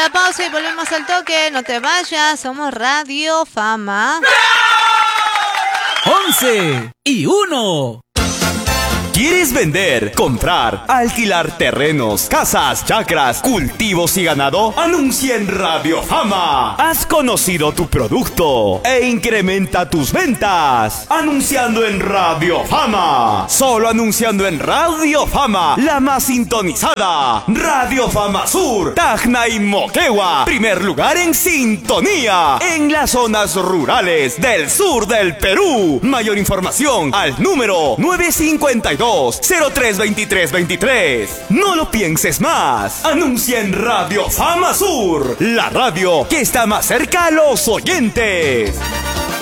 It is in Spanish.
la pausa y volvemos al toque. No te vayas, somos Radio Fama. 11-1. ¿Quieres vender, comprar, alquilar terrenos, casas, chacras, cultivos y ganado? Anuncia en Radio Fama. Has conocido tu producto e incrementa tus ventas. Anunciando en Radio Fama. Solo anunciando en Radio Fama, la más sintonizada. Radio Fama Sur, Tacna y Moquegua. Primer lugar en sintonía en las zonas rurales del sur del Perú. Mayor información al número 952-032323. No lo pienses más. Anuncia en Radio Fama Sur, la radio que está más cerca a los oyentes.